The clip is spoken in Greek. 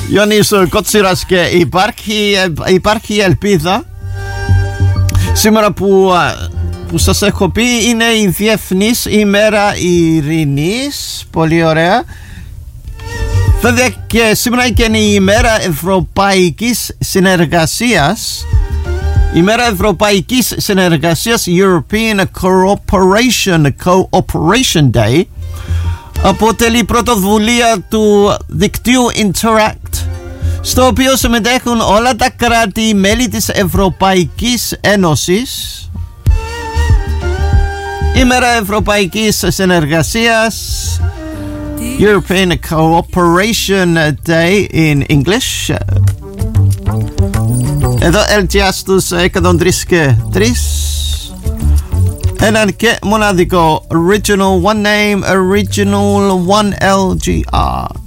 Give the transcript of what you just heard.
Ιονύσου Κότσιρας και υπάρχει ελπίδα. Σήμερα που σας έχω πει είναι η Διεθνής ημέρα ειρήνης. Πολύ ωραία. Βέβαια και σήμερα και είναι η ημέρα Ευρωπαϊκής Συνεργασίας. Η ημέρα Ευρωπαϊκής Συνεργασίας, European Cooperation Day, αποτελεί πρωτοβουλία του δικτύου Interact, στο οποίο συμμετέχουν όλα τα κράτη-μέλη της Ευρωπαϊκής Ένωσης. Ημέρα Ευρωπαϊκής Συνεργασίας, European Cooperation Day in English. Εδώ LGR στους 103 και 3. Έναν και μοναδικό Original One Name, Original One LGR.